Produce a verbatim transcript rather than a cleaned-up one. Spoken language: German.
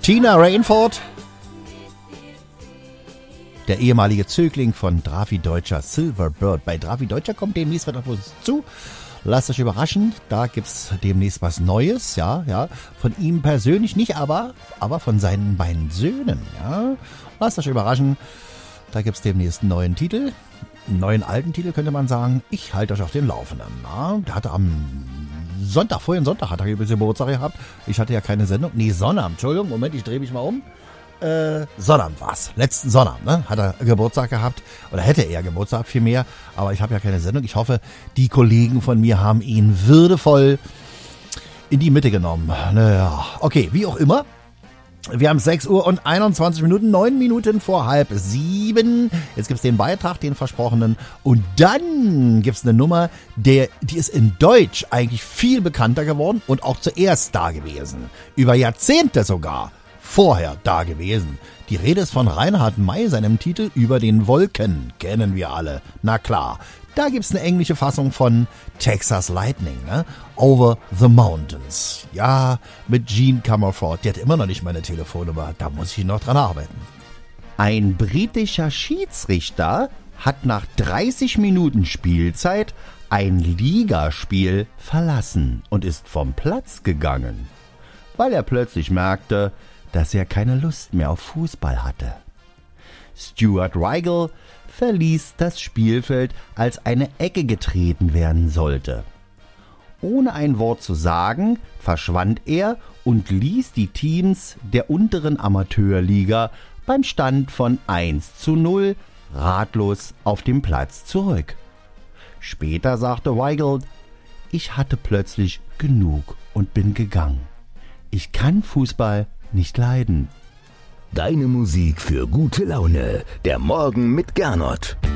Tina Rainford, der ehemalige Zögling von Drafi Deutscher, Silverbird. Bei Drafi Deutscher kommt demnächst was auf uns zu. Lasst euch überraschen, da gibt's demnächst was Neues, ja, ja. Von ihm persönlich nicht, aber, aber von seinen beiden Söhnen, ja. Lasst euch überraschen, da gibt's demnächst einen neuen Titel, einen neuen alten Titel könnte man sagen. Ich halte euch auf den Laufenden, ja. Der hatte am Sonntag, vorhin Sonntag hat er ein bisschen Geburtstag gehabt. Ich hatte ja keine Sendung, nee, Sonnabend, Entschuldigung, Moment, ich drehe mich mal um. Äh, Sonnabend war's. Letzten Sonnabend, ne? Hat er Geburtstag gehabt. Oder hätte er Geburtstag vielmehr. Aber ich habe ja keine Sendung. Ich hoffe, die Kollegen von mir haben ihn würdevoll in die Mitte genommen. Naja, okay, wie auch immer. Wir haben sechs Uhr und einundzwanzig Minuten, neun Minuten vor halb sieben. Jetzt gibt's den Beitrag, den versprochenen. Und dann gibt's eine Nummer, der, die ist in Deutsch eigentlich viel bekannter geworden und auch zuerst da gewesen. Über Jahrzehnte sogar. Vorher da gewesen. Die Rede ist von Reinhard May, seinem Titel Über den Wolken. Kennen wir alle. Na klar. Da gibt's eine englische Fassung von Texas Lightning, ne? Over the Mountains. Ja, mit Gene Comerford. Die hat immer noch nicht meine Telefonnummer. Da muss ich noch dran arbeiten. Ein britischer Schiedsrichter hat nach dreißig Minuten Spielzeit ein Ligaspiel verlassen und ist vom Platz gegangen, weil er plötzlich merkte, dass er keine Lust mehr auf Fußball hatte. Stuart Weigel verließ das Spielfeld, als eine Ecke getreten werden sollte. Ohne ein Wort zu sagen, verschwand er und ließ die Teams der unteren Amateurliga beim Stand von eins zu null ratlos auf dem Platz zurück. Später sagte Weigel: Ich hatte plötzlich genug und bin gegangen. Ich kann Fußball nicht leiden. Deine Musik für gute Laune. Der Morgen mit Gernot.